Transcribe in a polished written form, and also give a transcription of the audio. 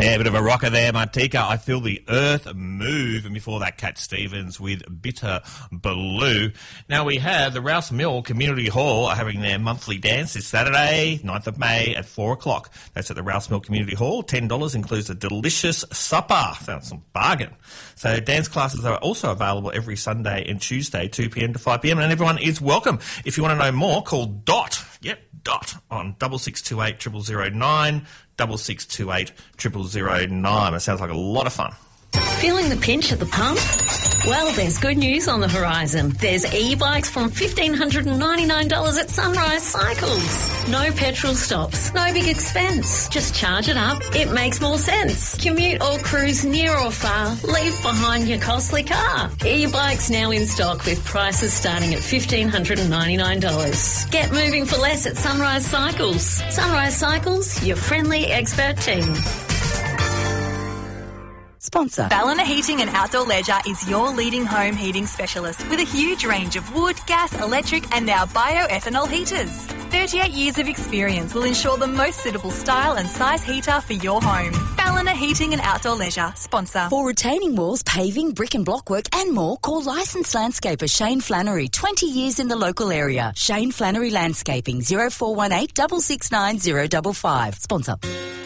Yeah, a bit of a rocker there, Martika. I Feel the Earth Move. And before that, Cat Stevens with Bitter Blue. Now we have the Rouse Mill Community Hall are having their monthly dance this Saturday, 9th of May at 4 o'clock. That's at the Rouse Mill Community Hall. $10 includes a delicious supper. Sounds some bargain. So dance classes are also available every Sunday and Tuesday, 2 p.m. to 5 p.m. And everyone is welcome. If you want to know more, call Dot. Yep, Dot on 6628 0009, 6628 0009. It sounds like a lot of fun. Feeling the pinch at the pump? Well, there's good news on the horizon. There's e-bikes from $1,599 at Sunrise Cycles. No petrol stops, no big expense. Just charge it up. It makes more sense. Commute or cruise near or far. Leave behind your costly car. E-bikes now in stock with prices starting at $1,599. Get moving for less at Sunrise Cycles. Sunrise Cycles, your friendly expert team. Sponsor. Ballina Heating and Outdoor Leisure is your leading home heating specialist with a huge range of wood, gas, electric and now bioethanol heaters. 38 years of experience will ensure the most suitable style and size heater for your home. Ballina Heating and Outdoor Leisure. Sponsor. For retaining walls, paving, brick and block work and more, call licensed landscaper Shane Flannery, 20 years in the local area. Shane Flannery Landscaping, 0418 669 055. Sponsor.